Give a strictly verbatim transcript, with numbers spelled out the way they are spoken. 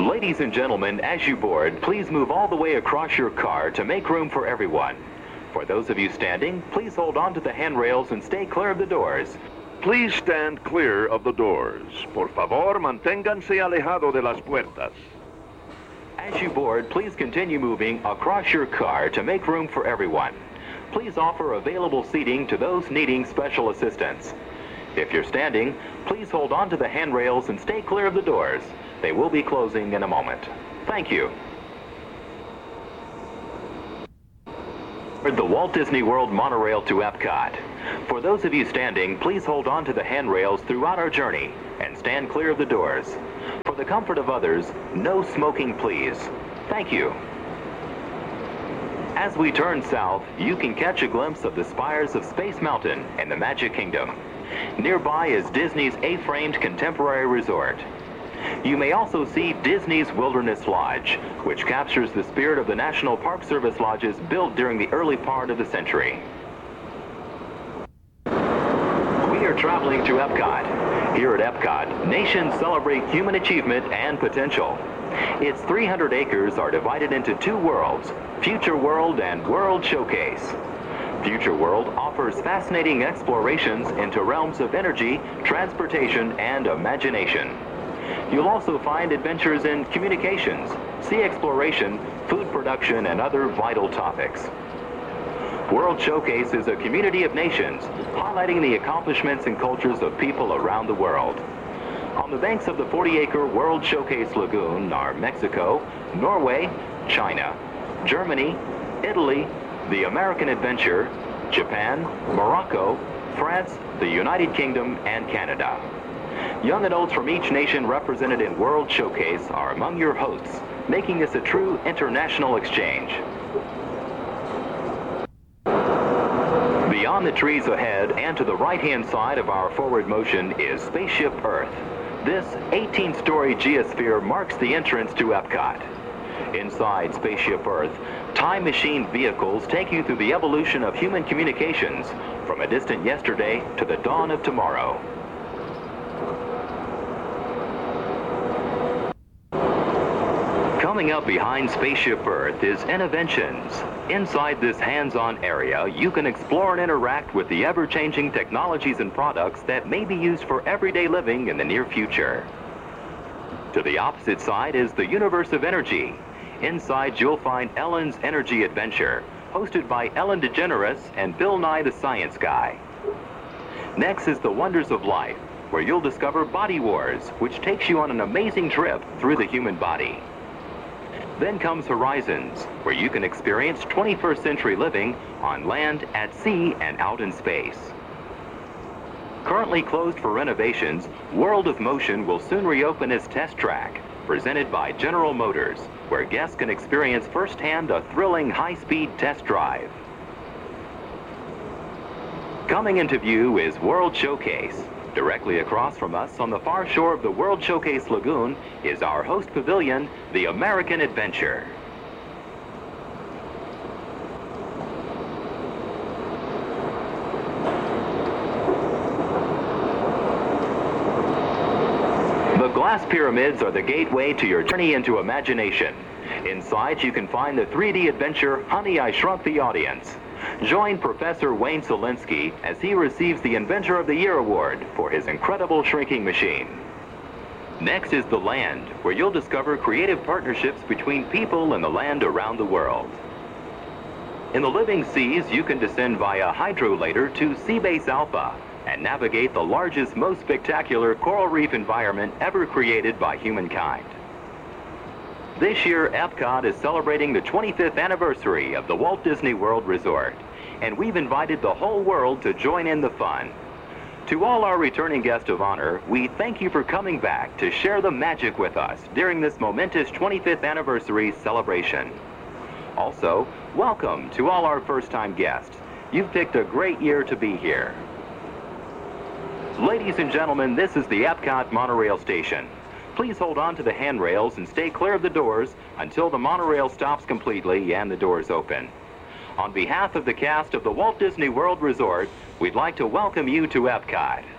Ladies and gentlemen, as you board, please move all the way across your car to make room for everyone. For those of you standing, please hold on to the handrails and stay clear of the doors. Please stand clear of the doors. Por favor, manténganse alejado de las puertas. As you board, please continue moving across your car to make room for everyone. Please offer available seating to those needing special assistance. If you're standing, please hold on to the handrails and stay clear of the doors. They will be closing in a moment. Thank you. The Walt Disney World monorail to Epcot. For those of you standing, please hold on to the handrails throughout our journey and stand clear of the doors. For the comfort of others, no smoking, please. Thank you. As we turn south, you can catch a glimpse of the spires of Space Mountain and the Magic Kingdom. Nearby is Disney's A-framed contemporary resort. You may also see Disney's Wilderness Lodge, which captures the spirit of the National Park Service lodges built during the early part of the century. We are traveling to Epcot. Here at Epcot, nations celebrate human achievement and potential. Its three hundred acres are divided into two worlds, Future World and World Showcase. Future World offers fascinating explorations into realms of energy, transportation, and imagination. You'll also find adventures in communications, sea exploration, food production, and other vital topics. World Showcase is a community of nations, highlighting the accomplishments and cultures of people around the world. On the banks of the forty acre World Showcase Lagoon are Mexico, Norway, China, Germany, Italy, the American Adventure, Japan, Morocco, France, the United Kingdom, and Canada. Young adults from each nation represented in World Showcase are among your hosts, making this a true international exchange. Beyond the trees ahead and to the right-hand side of our forward motion is Spaceship Earth. This eighteen story geosphere marks the entrance to Epcot. Inside Spaceship Earth, time machine vehicles take you through the evolution of human communications from a distant yesterday to the dawn of tomorrow. Coming up behind Spaceship Earth is Innoventions. Inside this hands-on area, you can explore and interact with the ever-changing technologies and products that may be used for everyday living in the near future. To the opposite side is the Universe of Energy. Inside, you'll find Ellen's Energy Adventure, hosted by Ellen DeGeneres and Bill Nye the Science Guy. Next is the Wonders of Life, where you'll discover Body Wars, which takes you on an amazing trip through the human body. Then comes Horizons, where you can experience twenty-first century living on land, at sea, and out in space. Currently closed for renovations, World of Motion will soon reopen its test track, presented by General Motors, where guests can experience firsthand a thrilling high-speed test drive. Coming into view is World Showcase. Directly across from us on the far shore of the World Showcase Lagoon is our host pavilion, the American Adventure. The glass pyramids are the gateway to your journey into imagination. Inside, you can find the three D adventure, Honey, I Shrunk the Audience. Join Professor Wayne Selinsky as he receives the Inventor of the Year award for his incredible shrinking machine. Next is the land, where you'll discover creative partnerships between people and the land around the world. In the living seas, you can descend via hydrolator to Seabase Alpha and navigate the largest, most spectacular coral reef environment ever created by humankind. This year, Epcot is celebrating the twenty-fifth anniversary of the Walt Disney World Resort, and we've invited the whole world to join in the fun. To all our returning guests of honor, we thank you for coming back to share the magic with us during this momentous twenty-fifth anniversary celebration. Also, welcome to all our first-time guests. You've picked a great year to be here. Ladies and gentlemen, this is the Epcot monorail station. Please hold on to the handrails and stay clear of the doors until the monorail stops completely and the doors open. On behalf of the cast of the Walt Disney World Resort, we'd like to welcome you to Epcot.